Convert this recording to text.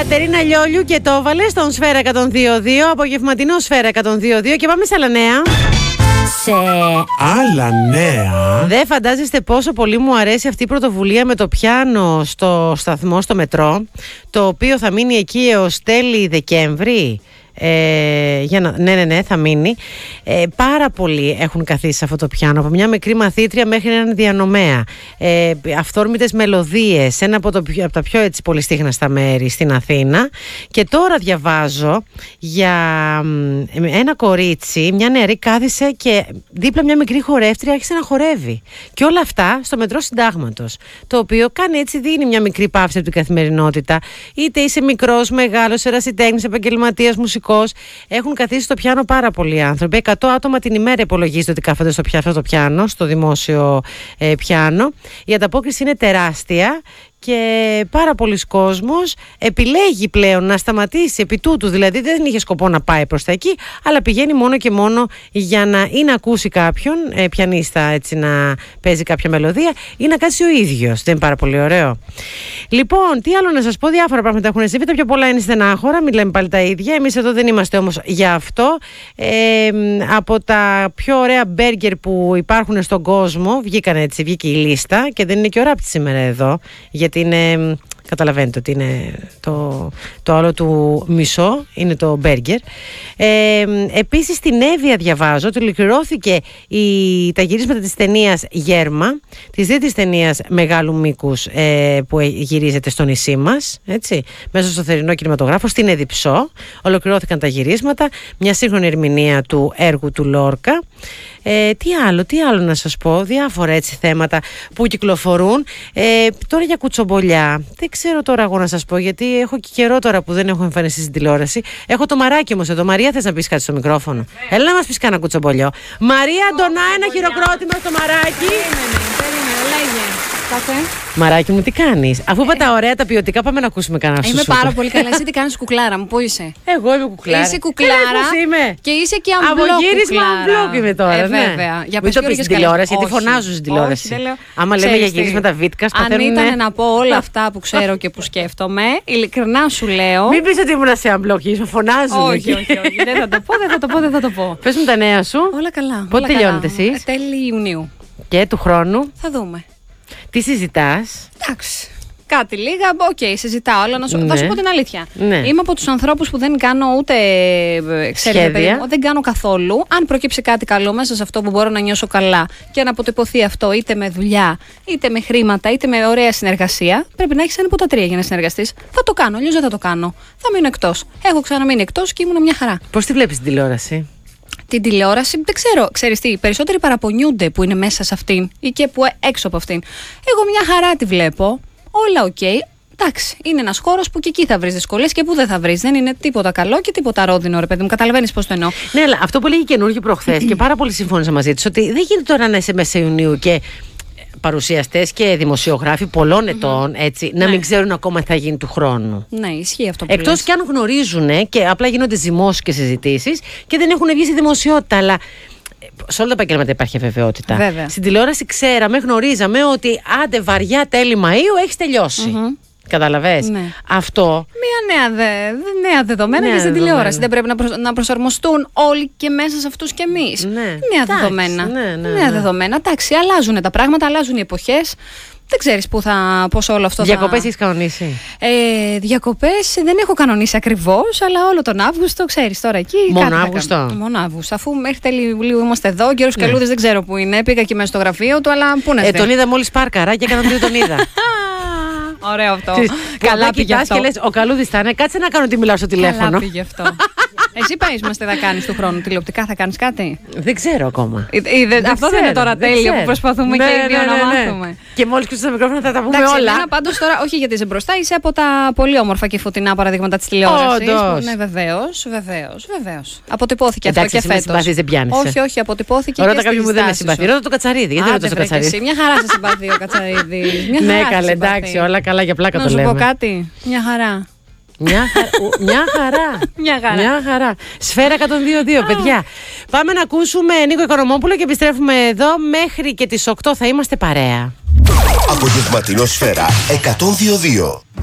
Κατερίνα Λιόλιου και το έβαλε στον Σφαίρα 102.2, απογευματινό Σφαίρα 102.2 και πάμε σε άλλα νέα. Σε άλλα νέα. Δεν φαντάζεστε πόσο πολύ μου αρέσει αυτή η πρωτοβουλία με το πιάνο στο σταθμό, στο μετρό, το οποίο θα μείνει εκεί έως τέλη Δεκέμβρη. Ναι, θα μείνει. Πάρα πολλοί έχουν καθίσει σε αυτό το πιάνο, από μια μικρή μαθήτρια μέχρι έναν διανομέα. Αυθόρμητες μελωδίες, ένα από τα πιο έτσι πολυστίχναστα μέρη στην Αθήνα. Και τώρα διαβάζω για ένα κορίτσι, μια νεαρή κάθισε και δίπλα μια μικρή χορεύτρια άρχισε να χορεύει. Και όλα αυτά στο μετρό Συντάγματος, το οποίο κάνει έτσι, δίνει μια μικρή παύση από την καθημερινότητα. Είτε είσαι μικρός, μεγάλος, ερασιτέχνης, επαγγελματίας, μουσικός. Έχουν καθίσει στο πιάνο πάρα πολλοί άνθρωποι. 100 άτομα την ημέρα υπολογίζεται ότι κάθονται στο πιάνο, στο δημόσιο πιάνο. Η ανταπόκριση είναι τεράστια και πάρα πολλοί κόσμος επιλέγει πλέον να σταματήσει επί τούτου. Δηλαδή δεν είχε σκοπό να πάει προς τα εκεί, αλλά πηγαίνει μόνο και μόνο για να ή να ακούσει κάποιον πιανίστα, έτσι, να παίζει κάποια μελωδία, ή να κάτσει ο ίδιος. Δεν είναι πάρα πολύ ωραίο? Λοιπόν, τι άλλο να σας πω, διάφορα πράγματα έχουν συμβεί. Τα πιο πολλά είναι στενάχωρα, μην λέμε πάλι τα ίδια. Εμείς εδώ δεν είμαστε όμως για αυτό. Από τα πιο ωραία μπέργκερ που υπάρχουν στον κόσμο, βγήκε η λίστα και δεν είναι και ώρα από τη σήμερα εδώ, γιατί είναι, καταλαβαίνετε ότι είναι το άλλο του μισό, είναι το μπέργκερ. Επίσης στην Εύβοια διαβάζω ότι ολοκληρώθηκε τα γυρίσματα της ταινίας Γέρμα, της τρίτης ταινίας μεγάλου μήκους που γυρίζεται στο νησί μας, έτσι, μέσα στο θερινό κινηματογράφο, στην Εδιψό. Ολοκληρώθηκαν τα γυρίσματα, μια σύγχρονη ερμηνεία του έργου του Λόρκα. Τι άλλο να σας πω, διάφορα έτσι θέματα που κυκλοφορούν. Τώρα για κουτσομπολιά, δεν ξέρω τώρα εγώ να σας πω, γιατί έχω και καιρό τώρα που δεν έχω εμφανιστεί στην τηλεόραση. Έχω το Μαράκι όμως εδώ. Μαρία, θες να πεις κάτι στο μικρόφωνο? Έλα να μας πεις κανένα κουτσομπολιό. Μαρία Αντωνά, ένα χειροκρότημα στο Μαράκι. Περίμενε, λέγε. Μαράκι μου, τι κάνεις? Αφού είπα τα ωραία, τα ποιοτικά, πάμε να ακούσουμε κανένα σου. Είμαι πάρα πολύ καλά. Εσύ τι κάνεις, κουκλάρα μου? Πού είσαι? Εγώ είμαι κουκλάρα. Είσαι κουκλάρα. Είμαι. Και είσαι και αμπλόκ. Απογύρισμα αμπλόκ είμαι τώρα. Βέβαια. Για μην το πεις στην τηλεόραση, γιατί φωνάζουν στην τηλεόραση. Άμα λέμε για γυρίσματα βίτκας, αν ήταν να πω όλα αυτά που ξέρω και που σκέφτομαι, ειλικρινά σου λέω. Μην πεις ότι ήμουν σε αμπλόκ, φωνάζουν. Όχι. Δεν θα το πω. Πες μου τα νέα σου. Όλα καλά. Πότε τελειώνετε εσείς? Τέλη Ιουνίου. Και του χρόνου? Θα δούμε. Τι συζητάς? Εντάξει. Κάτι λίγα, συζητάω, αλλά θα σου πω την αλήθεια. Ναι. Είμαι από τους ανθρώπους που δεν κάνω ούτε σχέδια, δεν κάνω καθόλου. Αν προκύψει κάτι καλό μέσα σε αυτό που μπορώ να νιώσω καλά και να αποτυπωθεί αυτό είτε με δουλειά, είτε με χρήματα, είτε με ωραία συνεργασία, πρέπει να έχεις ένα από τα τρία για να συνεργαστείς. Θα το κάνω, αλλιώς δεν θα το κάνω. Θα μείνω εκτός. Έχω ξαναμείνει εκτός και ήμουν μια χαρά. Πώς τη βλέπεις την τηλεόραση? Την τηλεόραση, δεν ξέρω. Ξέρεις τι, οι περισσότεροι παραπονιούνται που είναι μέσα σε αυτήν ή και που έξω από αυτήν. Εγώ μια χαρά τη βλέπω. Όλα οκ. Εντάξει, είναι ένας χώρος που και εκεί θα βρεις δυσκολίες και που δεν θα βρεις. Δεν είναι τίποτα καλό και τίποτα ρόδινο, ρε παιδί μου. Καταλαβαίνεις πώς το εννοώ? Ναι, αλλά αυτό που λέγει καινούργιο προχθές και πάρα πολύ συμφώνησα μαζί της, ότι δεν γίνεται τώρα να είσαι μέσα Ιουνίου και παρουσιαστές και δημοσιογράφοι πολλών ετών, έτσι, να μην ξέρουν ακόμα τι θα γίνει του χρόνου. Ναι, ισχύει αυτό που εκτός κι αν γνωρίζουν και απλά γίνονται ζυμώσεις και συζητήσεις και δεν έχουν βγει στη δημοσιότητα. Αλλά σε όλα τα επαγγέλματα υπάρχει αβεβαιότητα. Βέβαια. Στην τηλεόραση γνωρίζαμε ότι άντε βαριά τέλη Μαΐου έχεις τελειώσει. Καταλαβες? Ναι. Αυτό. Μια νέα δεδομένα και στην τηλεόραση. Δεν πρέπει να προσαρμοστούν όλοι και μέσα σε αυτούς κι εμείς. Ναι. Νέα δεδομένα. Ναι. Δεδομένα. Εντάξει, αλλάζουν τα πράγματα, αλλάζουν οι εποχές. Δεν ξέρεις πώς όλο αυτό Διακοπές έχεις κανονίσει? Διακοπές δεν έχω κανονίσει ακριβώς, αλλά όλο τον Αύγουστο, ξέρεις τώρα εκεί. Μόνο Αύγουστο? Μόνο Αύγουστο. Αφού μέχρι τέλη Ιουλίου είμαστε εδώ, ο κύριος Καλούδης δεν ξέρω που είναι. Πήγα και μέσα στο γραφείο του, αλλά πού να έρθει. Τον είδα μόλις πάρκαρα και έκανα τον είδα. Ωραίο αυτό. Καλά πήγε αυτό. Και λες, ο Καλούδης θα είναι, κάτσε να κάνω τι μιλάω στο τηλέφωνο. Καλά πήγε αυτό. Εσύ πες μας τι θα κάνεις του χρόνου, τηλεοπτικά θα κάνεις κάτι? Δεν ξέρω ακόμα. Αυτό δεν είναι τώρα τέλειο που προσπαθούμε και οι δύο να μάθουμε. Και μόλις κλείσω το μικρόφωνο θα τα πούμε όλα. Εμένα πάντως τώρα, όχι γιατί είσαι μπροστά, είσαι από τα πολύ όμορφα και φωτεινά παραδείγματα της τηλεόρασης. Ναι, βεβαίως. Αποτυπώθηκε αυτό και φέτος. Συμπαθείς, δεν πιάνεσαι. Όχι, αποτυπώθηκε. Ρώτα κάποιον που δεν με συμπαθεί. Ρώτα το Κατσαρίδη. Γιατί ρωτάς το Κατσαρίδη? Μια χαρά σε συμπαθεί ο Κατσαρίδης. Ναι, καλά, εντάξει, όλα καλά για πλάκα το λέμε. Να σου πω κάτι. Μια χαρά. Μια χαρά. Σφαίρα 102.2, παιδιά. Πάμε να ακούσουμε Νίκο Οικονομόπουλο και επιστρέφουμε εδώ. Μέχρι και τις 8 θα είμαστε παρέα. Απογευματινό Σφαίρα 102.2.